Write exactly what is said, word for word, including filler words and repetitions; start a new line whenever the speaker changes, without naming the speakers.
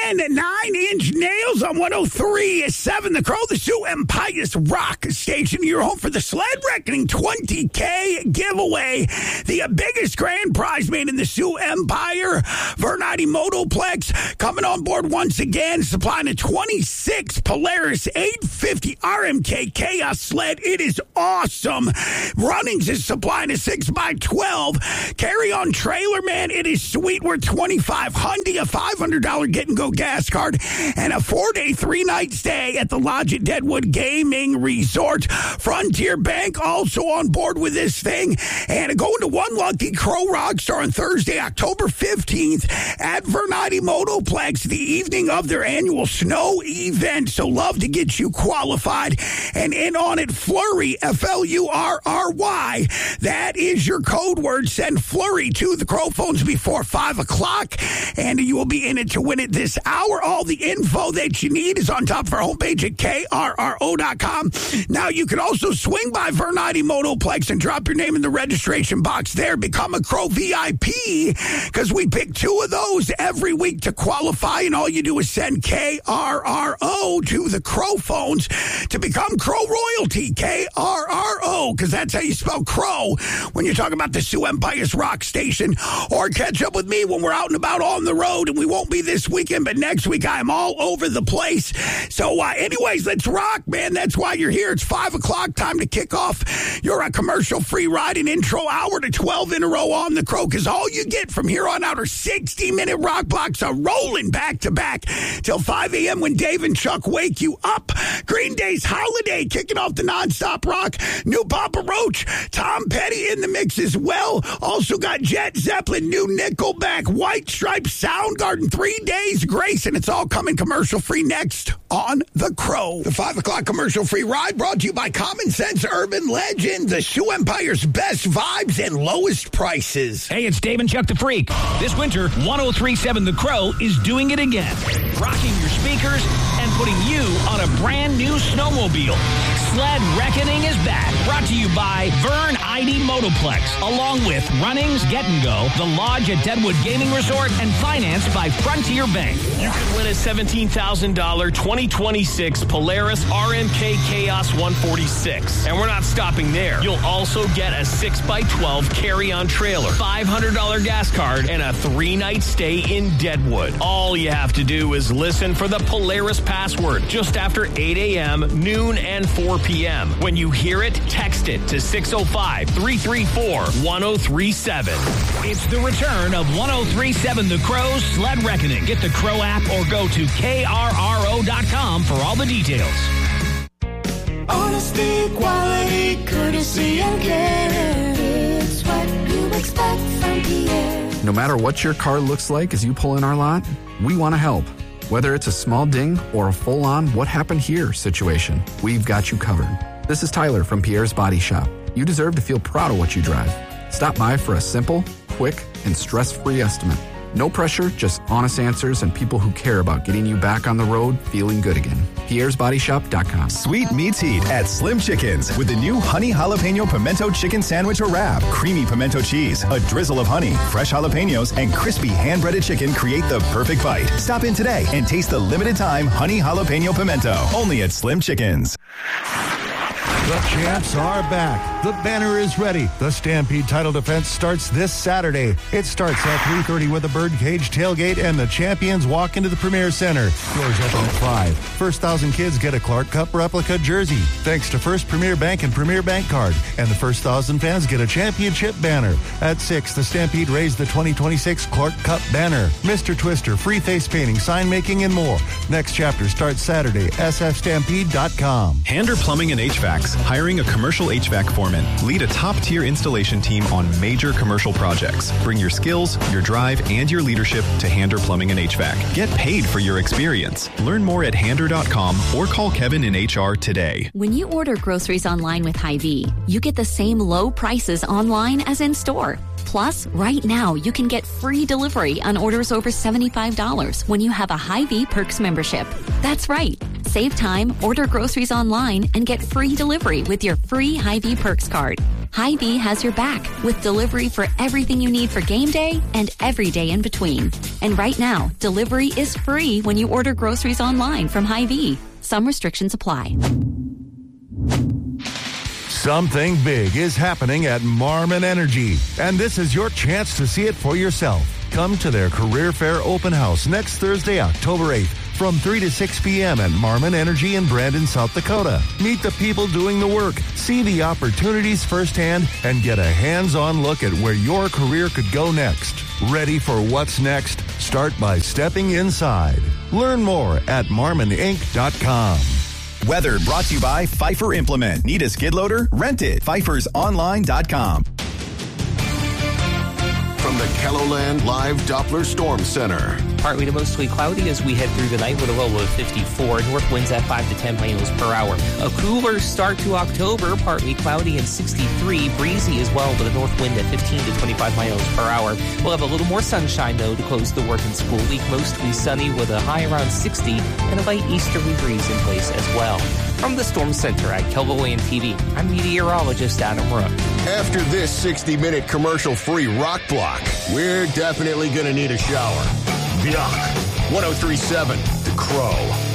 and nine-inch nails on one oh three point seven. The Crow, the Sioux Empire's Rock Station. You're home for the Sled Reckoning twenty K giveaway. The uh, biggest grand prize made in the Sioux Empire. Vernati Motoplex coming on board once again, supplying a twenty-six Polaris eight fifty R M K Chaos sled. It is awesome. Runnings is supplying a six by twelve carry-on trailer, man. It is sweet. We're twenty-five hundred, a five hundred dollars get-and-go gas card, and a four-day, three-night stay at the Lodge at Deadwood Gaming Resort. Frontier Bank also on board with this thing. And going to one lucky Crow Rockstar on Thursday, October fifteenth at Vernati Motoplex, the evening of their annual snow event. So love to get you qualified. And in on it, Flurry, F L U R R Y. That is your code word. Send Flurry to the Crow phones before five o'clock, and you will be in it to win it this hour. All the info that you need is on top of our homepage at K R R O dot com. Now, you can also swing by Vernati Motoplex and drop your name in the registration box there. Become a Crow V I P, because we pick two of those every week to qualify, and all you do is send K R R O to the Crow phones to become Crow Royalty, K R R O, because that's how you spell Crow when you're talking about the Sioux Empire's Rock Station. Or catch up with me when we're out and about on the road, and we won't be this weekend, but next week I'm all over the place. So uh, anyways, let's rock, man. That's why you're here. It's five o'clock, time to kick off your uh, commercial-free ride and intro hour to twelve in a row on the Crow, because all you get from here on out are sixty-minute rock blocks are rolling back-to-back till five a.m. when Dave and Chuck wake you up. Green Day's Holiday kicking off the nonstop rock. New Papa Roach, Tom Petty in the mix as well. Also got Jet Zeppelin, new Nickelback, White Stripes, Soundgarden, Three Days Grace, and it's all coming commercial-free next on The Crow. The five o'clock commercial-free ride brought to you by Common Sense Urban Legend, the Sioux Empire's best vibes and lowest prices.
Hey, it's Dave and Chuck the Freak. This winter, one oh three point seven The Crow is doing it again. Rocking your speakers and putting you on a brand new snowmobile. Sled Reckoning is back. Brought to you by Vern I D Motoplex, along with Runnings Get and Go, the Lodge at Deadwood Gaming Resort, and financed by Frontier Bank.
You can win a seventeen thousand dollars twenty twenty-six Polaris R M K Chaos one forty-six. And we're not stopping there. You'll also get a six by twelve carry-on trailer, five hundred dollars gas card, and a three-night stay in Deadwood. All you have to do is listen for the Polaris password just after eight a.m., noon, and four p.m. When you hear it, text it to six oh five, three three four, one oh three seven.
It's the return of one oh three point seven The Crow's Sled Reckoning. Get the Crow app or go to K R R O dot com for all the details.
Honesty, quality, courtesy, and care. It's what you expect from Pierre.
No matter what your car looks like as you pull in our lot, we want to help. Whether it's a small ding or a full-on what happened here situation, we've got you covered. This is Tyler from Pierre's Body Shop. You deserve to feel proud of what you drive. Stop by for a simple, quick, and stress-free estimate. No pressure, just honest answers and people who care about getting you back on the road feeling good again. Pierre's Body Shop dot com.
Sweet meets heat at Slim Chickens with the new Honey Jalapeno Pimento Chicken Sandwich or Wrap. Creamy pimento cheese, a drizzle of honey, fresh jalapenos, and crispy hand-breaded chicken create the perfect bite. Stop in today and taste the limited-time Honey Jalapeno Pimento. Only at Slim Chickens.
The champs are back. The banner is ready. The Stampede title defense starts this Saturday. It starts at three thirty with a birdcage tailgate, and the champions walk into the Premier Center. Doors open at five. First thousand kids get a Clark Cup replica jersey, thanks to First Premier Bank and Premier Bank Card. And the first thousand fans get a championship banner. At six, the Stampede raised the twenty twenty-six Clark Cup banner. Mister Twister, free face painting, sign making, and more. Next chapter starts Saturday. S F Stampede dot com.
Hander Plumbing and H V A C. Hiring a commercial H V A C foreman. Lead a top-tier installation team on major commercial projects. Bring your skills, your drive, and your leadership to Hander Plumbing and H V A C. Get paid for your experience. Learn more at hander dot com or call Kevin in H R today.
When you order groceries online with Hy-Vee, you get the same low prices online as in store. Plus, right now, you can get free delivery on orders over seventy-five dollars when you have a Hy-Vee Perks membership. That's right. Save time, order groceries online, and get free delivery with your free Hy-Vee Perks card. Hy-Vee has your back with delivery for everything you need for game day and every day in between. And right now, delivery is free when you order groceries online from Hy-Vee. Some restrictions apply.
Something big is happening at Marmon Energy, and this is your chance to see it for yourself. Come to their Career Fair Open House next Thursday, October eighth, from three to six p.m. at Marmon Energy in Brandon, South Dakota. Meet the people doing the work, see the opportunities firsthand, and get a hands-on look at where your career could go next. Ready for what's next? Start by stepping inside. Learn more at marmon inc dot com.
Weather brought to you by Pfeiffer Implement. Need a skid loader? Rent it. Pfeiffer's online dot com.
From the KELOLAND Live Doppler Storm Center.
Partly to mostly cloudy as we head through the night with a low of fifty-four. North winds at five to ten miles per hour. A cooler start to October, partly cloudy and sixty-three. Breezy as well with a north wind at fifteen to twenty-five miles per hour. We'll have a little more sunshine, though, to close the work and school week. Mostly sunny with a high around sixty and a light easterly breeze in place as well. From the Storm Center at KELOLAND T V, I'm meteorologist Adam Rook.
After this sixty-minute commercial-free rock block, we're definitely going to need a shower. Bjork, one oh three point seven, The Crow.